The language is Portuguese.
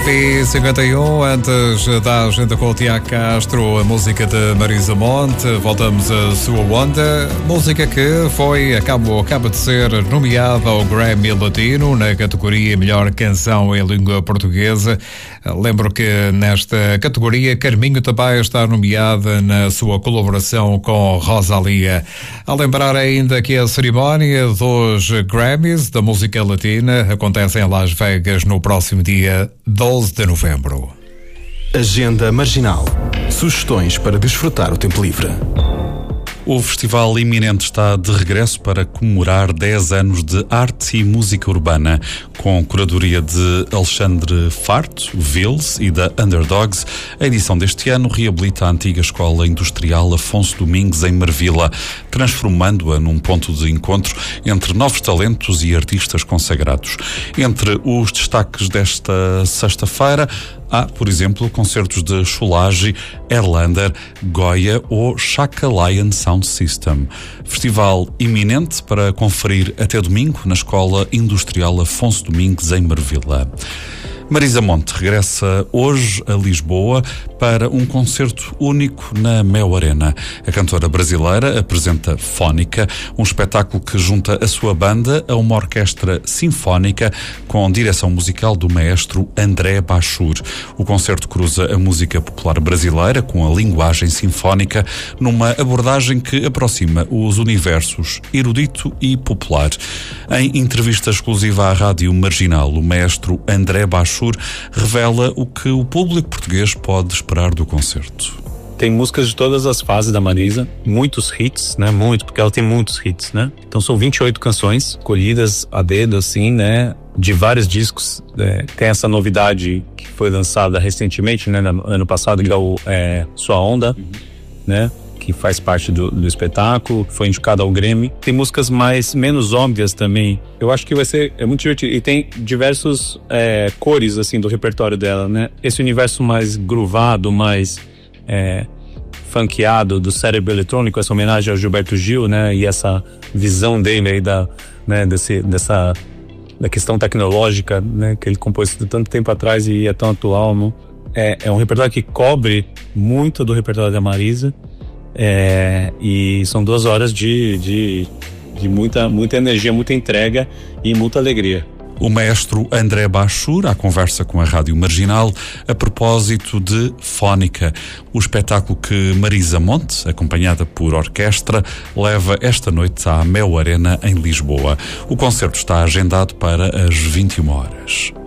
9h51, antes da agenda com o Tiago Castro, a música de Marisa Monte, voltamos a sua onda, música que acaba de ser nomeada ao Grammy Latino na categoria Melhor Canção em Língua Portuguesa. Lembro que nesta categoria Carminho também está nomeada na sua colaboração com Rosalía. A lembrar ainda que a cerimónia dos Grammys da música latina acontece em Las Vegas no próximo dia 12 de novembro. Agenda Marginal. Sugestões para desfrutar o tempo livre. O festival iminente está de regresso para comemorar 10 anos de arte e música urbana. Com curadoria de Alexandre Farto, Vils e da Underdogs, a edição deste ano reabilita a antiga Escola Industrial Afonso Domingos em Marvila, transformando-a num ponto de encontro entre novos talentos e artistas consagrados. Entre os destaques desta sexta-feira, há, por exemplo, concertos de Cholage, Erlander, Goya ou Chaka Lion Sound System. Festival iminente para conferir até domingo na Escola Industrial Afonso Domingos em Marvila. Marisa Monte regressa hoje a Lisboa para um concerto único na Mel Arena. A cantora brasileira apresenta Fónica, um espetáculo que junta a sua banda a uma orquestra sinfónica com direção musical do maestro André Bachur. O concerto cruza a música popular brasileira com a linguagem sinfónica numa abordagem que aproxima os universos erudito e popular. Em entrevista exclusiva à Rádio Marginal, o maestro André Bachur revela o que o público português pode esperar do concerto. Tem músicas de todas as fases da Marisa, muitos hits, né? Porque ela tem muitos hits, né? Então são 28 canções colhidas a dedo, assim, né? De vários discos. Tem essa novidade que foi lançada recentemente, né? No ano passado, que é o Sua Onda, né? Que faz parte do espetáculo, foi indicado ao Grammy. Tem músicas menos óbvias também. Eu acho que é muito divertido. E tem diversos cores, assim, do repertório dela, né? Esse universo mais groovado, mais funkeado do cérebro eletrônico, essa homenagem ao Gilberto Gil, né? E essa visão dele aí da questão tecnológica, né? Que ele compôs tanto tempo atrás e é tão atual, né? É um repertório que cobre muito do repertório da Marisa. E são 2 horas de muita energia, muita entrega e muita alegria. O maestro André Bachur, à conversa com a Rádio Marginal, a propósito de Fónica, o espetáculo que Marisa Monte, acompanhada por orquestra, leva esta noite à Mel Arena em Lisboa. O concerto está agendado para as 21 horas.